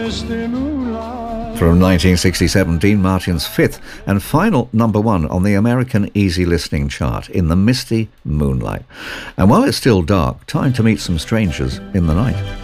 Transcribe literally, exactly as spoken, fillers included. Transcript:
From nineteen sixty-seven, Dean Martin's fifth and final number one on the American Easy Listening chart, In the Misty Moonlight. And while it's still dark, time to meet some strangers in the night.